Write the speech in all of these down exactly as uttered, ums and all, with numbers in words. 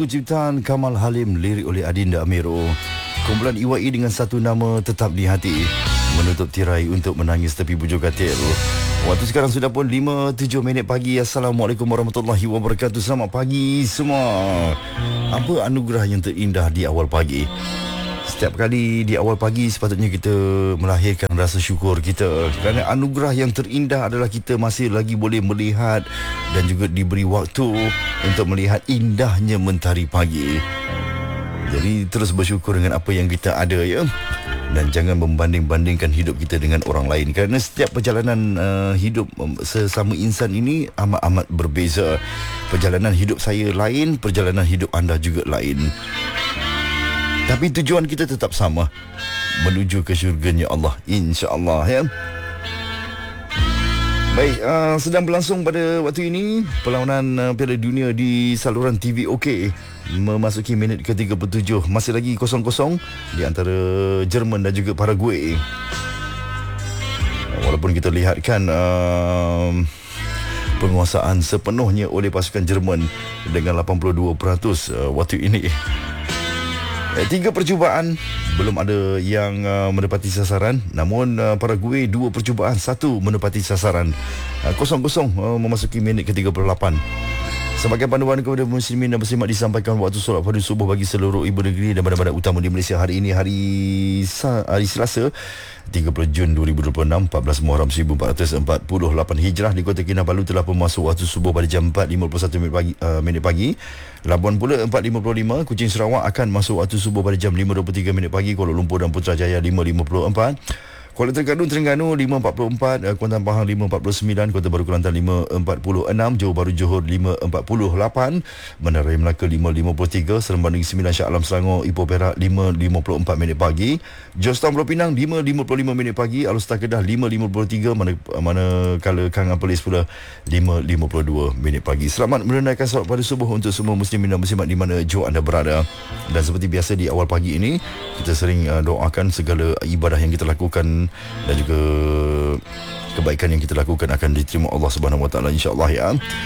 lagu ciptaan Kamal Halim, lirik oleh Adinda Amiro. Kumpulan I Y E dengan satu nama tetap di hati menutup tirai untuk menangis tepi bujur katil. Waktu sekarang sudah pun lima tujuh minit pagi. Assalamualaikum warahmatullahi wabarakatuh. Selamat pagi semua. Apa anugerah yang terindah di awal pagi? Setiap kali di awal pagi sepatutnya kita melahirkan rasa syukur kita, kerana anugerah yang terindah adalah kita masih lagi boleh melihat dan juga diberi waktu untuk melihat indahnya mentari pagi. Jadi terus bersyukur dengan apa yang kita ada, ya. Dan jangan membanding-bandingkan hidup kita dengan orang lain, kerana setiap perjalanan uh, hidup um, sesama insan ini amat-amat berbeza. Perjalanan hidup saya lain, perjalanan hidup anda juga lain. Tapi tujuan kita tetap sama, menuju ke syurganya Allah, insya-Allah, ya. Baik, uh, sedang berlangsung pada waktu ini perlawanan uh, Piala Dunia di saluran T V OK, memasuki minit ke tiga puluh tujuh. Masih lagi kosong kosong di antara Jerman dan juga Paraguay. Walaupun kita lihatkan uh, penguasaan sepenuhnya oleh pasukan Jerman dengan lapan puluh dua peratus uh, waktu ini. Eh, tiga percubaan, belum ada yang uh, menepati sasaran. Namun uh, Paraguay dua percubaan, satu menepati sasaran. uh, Kosong-kosong uh, memasuki minit ke tiga puluh lapan. Sebagai panduan kepada muslimin dan muslimat, disampaikan waktu solat fardu subuh bagi seluruh ibu negeri dan badan-badan utama di Malaysia hari ini, hari Sa- hari Selasa tiga puluh Jun dua ribu dua puluh enam, empat belas Muharram seribu empat ratus empat puluh lapan Hijrah. Di Kota Kinabalu telah pun masuk waktu subuh pada jam empat lima puluh satu minit pagi, uh, minit pagi. Labuan pula empat lima puluh lima. Kuching Sarawak akan masuk waktu subuh pada jam lima dua puluh tiga minit pagi. Kuala Lumpur dan Putrajaya lima lima puluh empat. Kuala Terengganu Terengganu lima empat puluh empat, Kuantan Pahang lima empat puluh sembilan, Kota Baru Kelantan lima empat puluh enam, Johor Bahru Johor lima empat puluh lapan, Bandar Raya Melaka lima lima puluh tiga, Seremban Negeri Sembilan Shah Alam Selangor Ipoh Perak lima lima puluh empat minit pagi, Jostown Pulau Pinang lima lima puluh lima minit pagi, Alor Setar Kedah lima lima puluh tiga, mana manakala Kang Perlis pula lima lima puluh dua minit pagi. Selamat menunaikan solat pada subuh untuk semua muslimin dan muslimat di mana jua anda berada. Dan seperti biasa di awal pagi ini, kita sering uh, doakan segala ibadah yang kita lakukan dan juga kebaikan yang kita lakukan akan diterima Allah Subhanahu Wa Taala, insya-Allah, ya.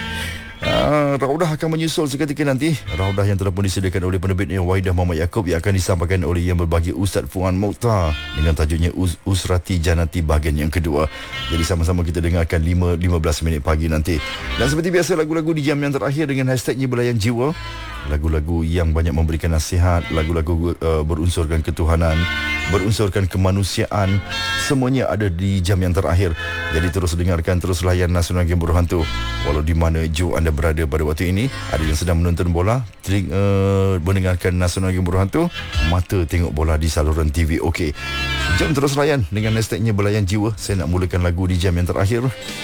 Uh, Raudah akan menyusul seketika nanti. Raudah yang telah pun disediakan oleh penerbitnya Waidah Muhammad Yaakob, yang akan disampaikan oleh Yang Berbagi Ustaz Fuan Mokhtar dengan tajuknya Us- Usrati Janati bahagian yang kedua. Jadi sama-sama kita dengarkan lima lima belas minit pagi nanti. Dan seperti biasa, lagu-lagu di jam yang terakhir dengan hashtagnya Belayan Jiwa. Lagu-lagu yang banyak memberikan nasihat, lagu-lagu uh, berunsurkan ketuhanan, berunsurkan kemanusiaan, semuanya ada di jam yang terakhir. Jadi terus dengarkan, terus layan Nasional Game Berhantu. Walau di mana jua anda berada pada waktu ini, ada yang sedang menonton bola, teling, uh, mendengarkan Nasional Game Berhantu, mata tengok bola di saluran T V OK. Jom terus layan dengan hashtagnya Belayan Jiwa. Saya nak mulakan lagu di jam yang terakhir,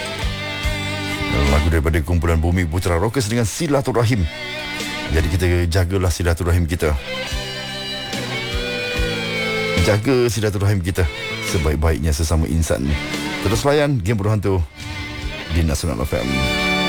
lagu daripada kumpulan Bumi Putra Rockers dengan Silaturahim. Jadi kita jagalah silaturahim kita. Jaga silaturahim kita sebaik-baiknya sesama insan. Terus layan Game Berhantu di Nasional F M.